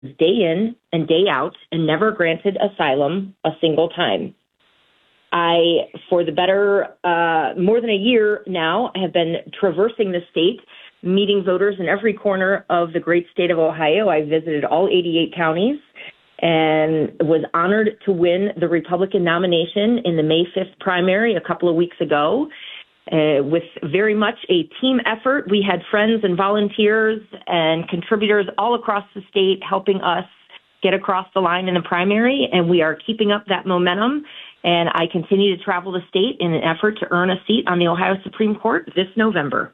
day in and day out and never granted asylum a single time. I, for the better, more than a year now, have been traversing the state, meeting voters in every corner of the great state of Ohio. I visited all 88 counties and was honored to win the Republican nomination in the May 5th primary a couple of weeks ago. With very much a team effort. We had friends and volunteers and contributors all across the state helping us get across the line in the primary, and we are keeping up that momentum. And I continue to travel the state in an effort to earn a seat on the Ohio Supreme Court this November.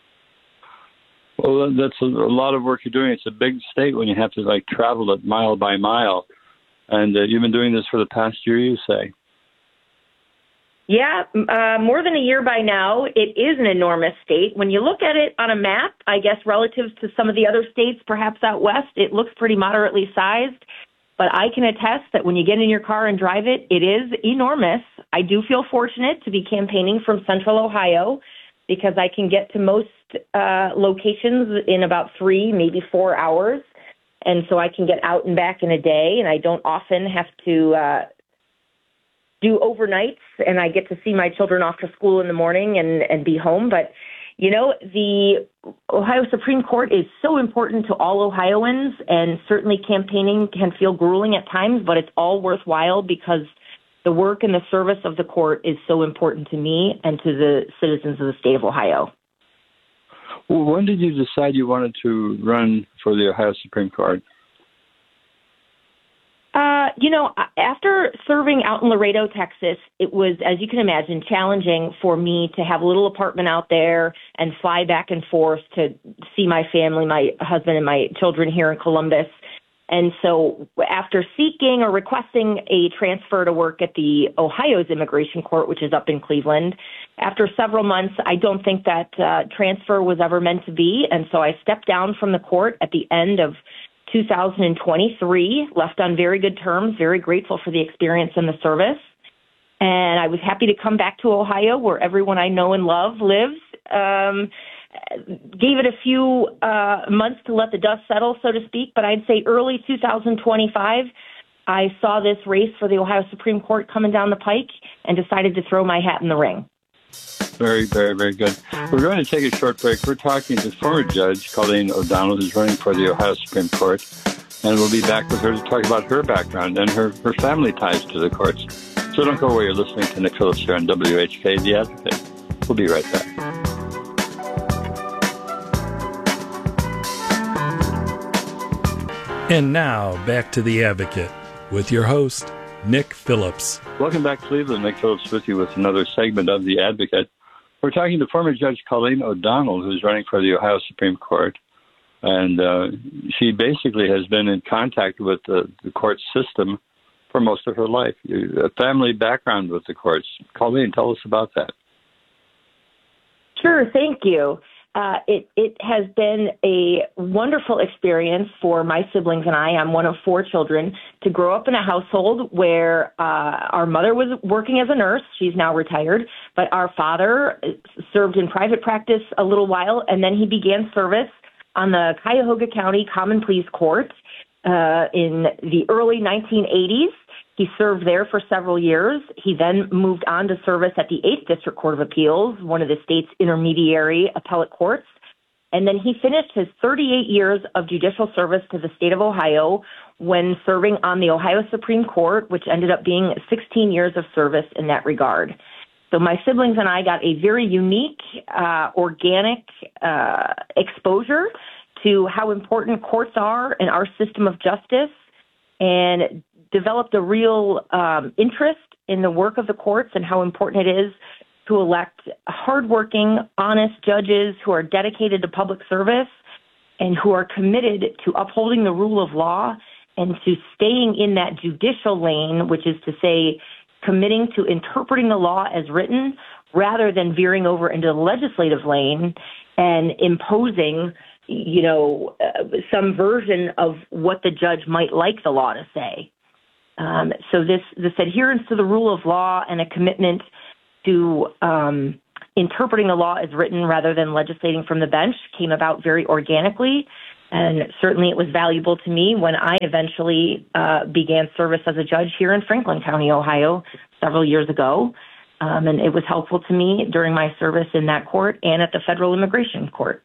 Well, that's a lot of work you're doing. It's a big state when you have to travel it mile by mile. And you've been doing this for the past year, you say? Yeah, more than a year by now. It is an enormous state. When you look at it on a map, I guess relative to some of the other states, perhaps out west, it looks pretty moderately sized. But I can attest that when you get in your car and drive it, it is enormous. I do feel fortunate to be campaigning from Central Ohio because I can get to most locations in about 3, maybe 4 hours. And so I can get out and back in a day, and I don't often have to do overnights, and I get to see my children off to school in the morning and be home. But, you know, the Ohio Supreme Court is so important to all Ohioans, and certainly campaigning can feel grueling at times, but it's all worthwhile because the work and the service of the court is so important to me and to the citizens of the state of Ohio. Well, when did you decide you wanted to run for the Ohio Supreme Court? After serving out in Laredo, Texas, it was, as you can imagine, challenging for me to have a little apartment out there and fly back and forth to see my family, my husband and my children here in Columbus. And so after seeking or requesting a transfer to work at the Ohio's Immigration Court, which is up in Cleveland, after several months, I don't think that transfer was ever meant to be. And so I stepped down from the court at the end of 2023, left on very good terms, very grateful for the experience and the service. And I was happy to come back to Ohio, where everyone I know and love lives. Gave it a few months to let the dust settle, so to speak, but I'd say early 2025, I saw this race for the Ohio Supreme Court coming down the pike and decided to throw my hat in the ring. Very, very, very good. We're going to take a short break. We're talking to former Judge Colleen O'Donnell, who's running for the Ohio Supreme Court, and we'll be back with her to talk about her background and her family ties to the courts. So don't go away. You're listening to Nick Phillips here on WHK, The Advocate. We'll be right back. And now, back to The Advocate with your host, Nick Phillips. Welcome back, Cleveland. Nick Phillips with you with another segment of The Advocate. We're talking to former Judge Colleen O'Donnell, who's running for the Ohio Supreme Court. And she basically has been in contact with the court system for most of her life. A family background with the courts. Colleen, tell us about that. Sure, thank you. It has been a wonderful experience for my siblings and I. I'm one of 4 children, to grow up in a household where our mother was working as a nurse. She's now retired, but our father served in private practice a little while, and then he began service on the Cuyahoga County Common Pleas Court in the early 1980s. He served there for several years. He then moved on to service at the 8th District Court of Appeals, one of the state's intermediary appellate courts. And then he finished his 38 years of judicial service to the state of Ohio when serving on the Ohio Supreme Court, which ended up being 16 years of service in that regard. So my siblings and I got a very unique, organic exposure to how important courts are in our system of justice, and developed a real interest in the work of the courts and how important it is to elect hardworking, honest judges who are dedicated to public service and who are committed to upholding the rule of law and to staying in that judicial lane, which is to say committing to interpreting the law as written rather than veering over into the legislative lane and imposing, some version of what the judge might like the law to say. So this adherence to the rule of law and a commitment to interpreting the law as written rather than legislating from the bench came about very organically. And certainly it was valuable to me when I eventually began service as a judge here in Franklin County, Ohio, several years ago. And it was helpful to me during my service in that court and at the Federal Immigration Court.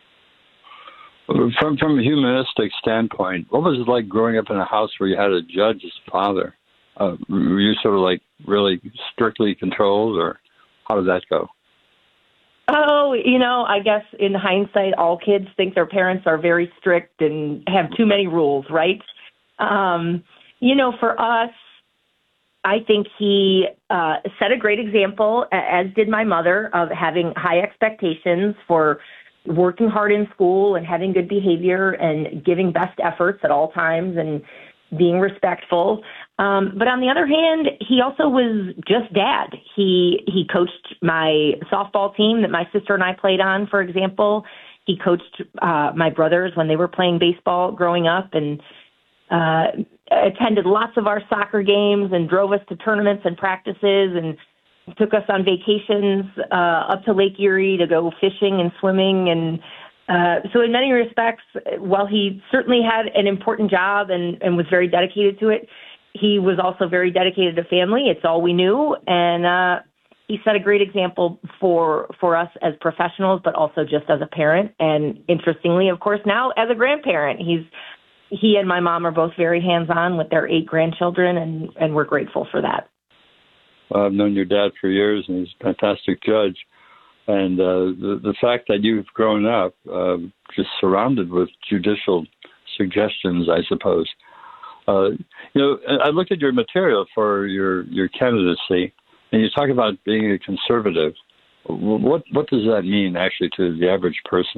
From a humanistic standpoint, what was it like growing up in a house where you had a judge as father? Were you sort of like really strictly controlled, or how did that go? Oh, I guess in hindsight, all kids think their parents are very strict and have too many rules, right? For us, I think he set a great example, as did my mother, of having high expectations for working hard in school and having good behavior and giving best efforts at all times and being respectful. But on the other hand, he also was just dad. He coached my softball team that my sister and I played on, for example. He coached my brothers when they were playing baseball growing up, and attended lots of our soccer games and drove us to tournaments and practices and took us on vacations up to Lake Erie to go fishing and swimming. And so in many respects, while he certainly had an important job and was very dedicated to it, he was also very dedicated to family. It's all we knew. And he set a great example for us as professionals, but also just as a parent. And interestingly, of course, now as a grandparent, he and my mom are both very hands-on with their 8 grandchildren, and we're grateful for that. I've known your dad for years, and he's a fantastic judge. And the fact that you've grown up just surrounded with judicial suggestions, I suppose. I looked at your material for your candidacy, and you talk about being a conservative. What does that mean, actually, to the average person?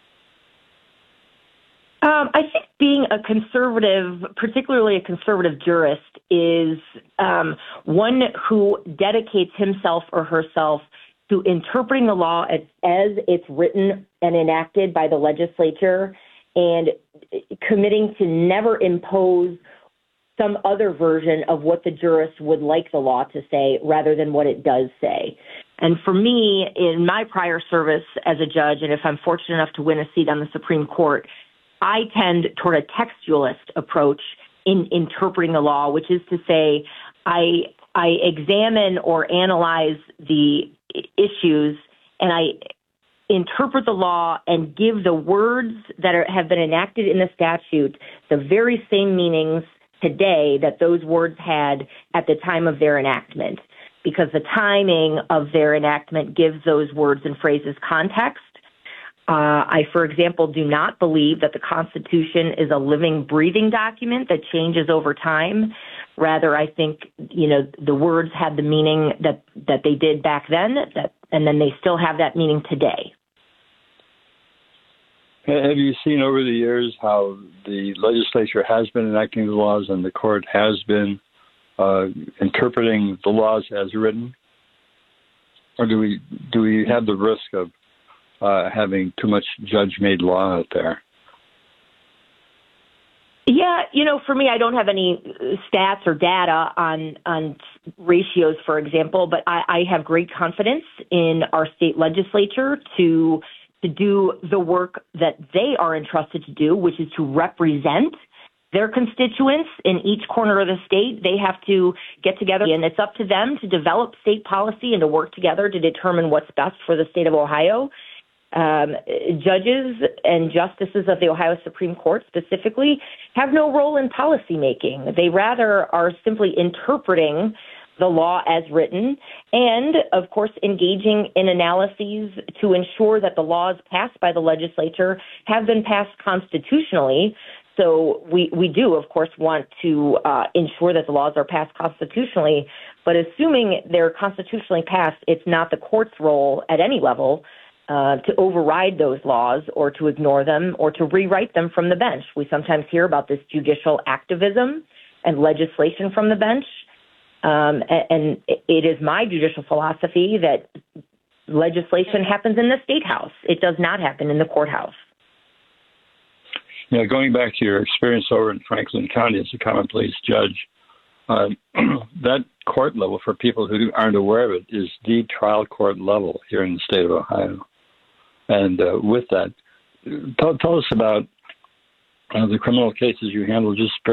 I think being a conservative, particularly a conservative jurist, is one who dedicates himself or herself to interpreting the law as it's written and enacted by the legislature, and committing to never impose some other version of what the jurist would like the law to say rather than what it does say. And for me, in my prior service as a judge, and if I'm fortunate enough to win a seat on the Supreme Court, I tend toward a textualist approach in interpreting the law, which is to say I examine or analyze the issues and I interpret the law and give the words that have been enacted in the statute the very same meanings today that those words had at the time of their enactment, because the timing of their enactment gives those words and phrases context. I, for example, do not believe that the Constitution is a living, breathing document that changes over time. Rather, I think, the words had the meaning that they did back then, and then they still have that meaning today. Have you seen over the years how the legislature has been enacting the laws and the court has been interpreting the laws as written? Or do we have the risk of having too much judge-made law out there? Yeah, for me, I don't have any stats or data on ratios, for example, but I have great confidence in our state legislature to do the work that they are entrusted to do, which is to represent their constituents in each corner of the state. They have to get together, and it's up to them to develop state policy and to work together to determine what's best for the state of Ohio. Judges and justices of the Ohio Supreme Court specifically have no role in policymaking. They rather are simply interpreting the law as written and, of course, engaging in analyses to ensure that the laws passed by the legislature have been passed constitutionally. So we do, of course, want to ensure that the laws are passed constitutionally, but assuming they're constitutionally passed, it's not the court's role at any level to override those laws or to ignore them or to rewrite them from the bench. We sometimes hear about this judicial activism and legislation from the bench. And it is my judicial philosophy that legislation happens in the State House. It does not happen in the courthouse. Going back to your experience over in Franklin County as a common pleas judge, that court level, for people who aren't aware of it, is the trial court level here in the state of Ohio. And with that, tell us about the criminal cases you handle just